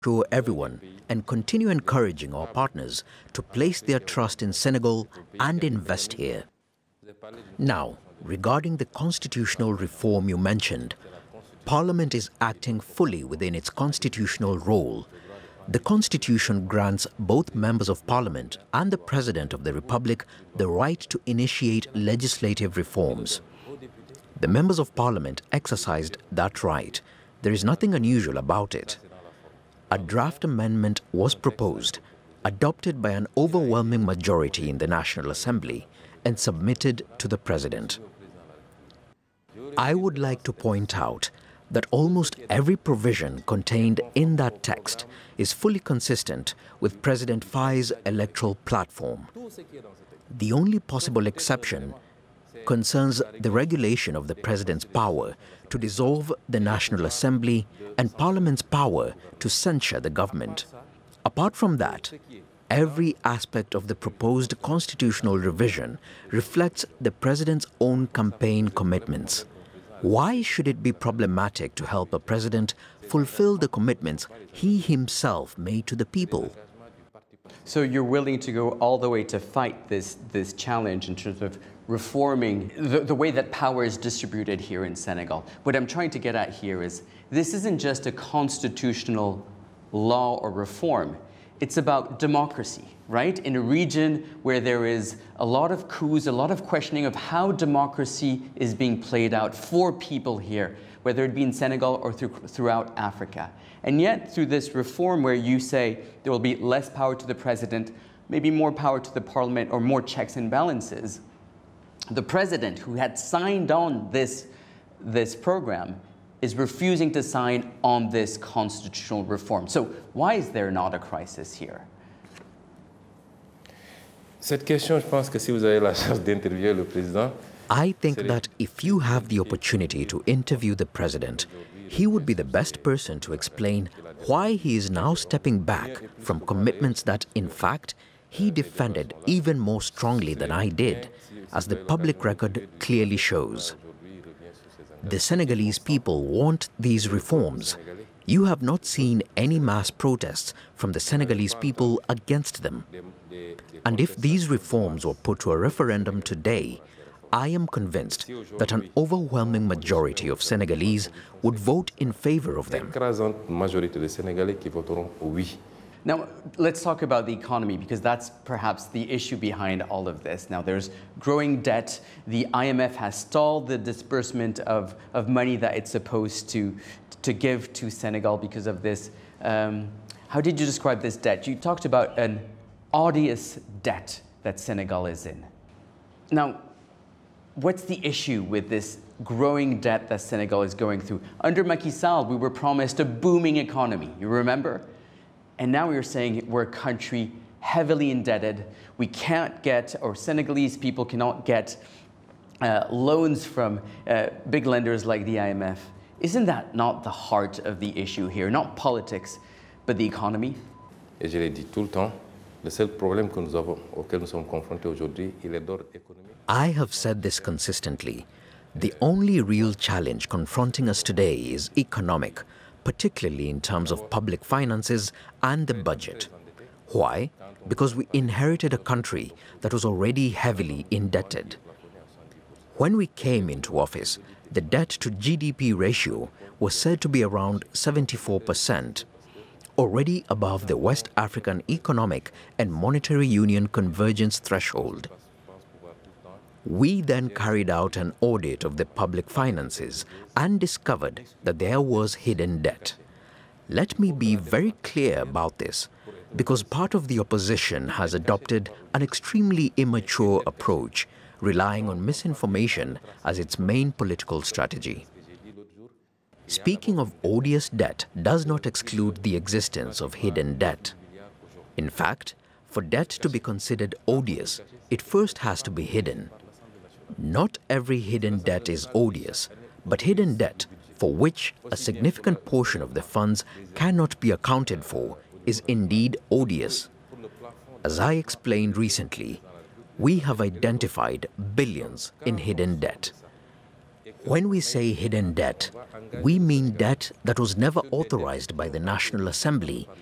assure everyone and continue encouraging our partners to place their trust in Senegal and invest here. Now, regarding the constitutional reform you mentioned, Parliament is acting fully within its constitutional role. The Constitution grants both members of Parliament and the President of the Republic the right to initiate legislative reforms. The members of Parliament exercised that right. There is nothing unusual about it. A draft amendment was proposed, adopted by an overwhelming majority in the National Assembly, and submitted to the President. I would like to point out that almost every provision contained in that text is fully consistent with President Faye's electoral platform. The only possible exception concerns the regulation of the President's power to dissolve the National Assembly and Parliament's power to censure the government. Apart from that, every aspect of the proposed constitutional revision reflects the President's own campaign commitments. Why should it be problematic to help a president fulfill the commitments he himself made to the people? So you're willing to go all the way to fight this challenge in terms of reforming the way that power is distributed here in Senegal. What I'm trying to get at here is this isn't just a constitutional law or reform. It's about democracy, right? In a region where there is a lot of coups, a lot of questioning of how democracy is being played out for people here, whether it be in Senegal or throughout Africa. And yet, through this reform where you say there will be less power to the president, maybe more power to the parliament or more checks and balances, the president who had signed on this program is refusing to sign on this constitutional reform. So why is there not a crisis here? Cette question, je pense que si vous avez la chance d'interviewer le président, I think that if you have the opportunity to interview the president, he would be the best person to explain why he is now stepping back from commitments that, in fact, he defended even more strongly than I did, as the public record clearly shows. The Senegalese people want these reforms. You have not seen any mass protests from the Senegalese people against them. And if these reforms were put to a referendum today, I am convinced that an overwhelming majority of Senegalese would vote in favor of them. Now, let's talk about the economy, because that's perhaps the issue behind all of this. Now, there's growing debt. The IMF has stalled the disbursement of money that it's supposed to give to Senegal because of this. How did you describe this debt? You talked about an odious debt that Senegal is in. Now, what's the issue with this growing debt that Senegal is going through? Under Macky Sall, we were promised a booming economy, you remember? And now we're saying we're a country heavily indebted. We can't get, or Senegalese people cannot get loans from big lenders like the IMF. Isn't that not the heart of the issue here? Not politics, but the economy? Et je l'ai dit tout le temps, le seul problème que nous avons, auquel nous sommes confrontés aujourd'hui, il est d'ordre économique. I have said this consistently. The only real challenge confronting us today is economic, particularly in terms of public finances and the budget. Why? Because we inherited a country that was already heavily indebted. When we came into office, the debt to GDP ratio was said to be around 74%, already above the West African Economic and Monetary Union convergence threshold. We then carried out an audit of the public finances and discovered that there was hidden debt. Let me be very clear about this, because part of the opposition has adopted an extremely immature approach, relying on misinformation as its main political strategy. Speaking of odious debt does not exclude the existence of hidden debt. In fact, for debt to be considered odious, it first has to be hidden. Not every hidden debt is odious, but hidden debt for which a significant portion of the funds cannot be accounted for is indeed odious. As I explained recently, we have identified billions in hidden debt. When we say hidden debt, we mean debt that was never authorized by the National Assembly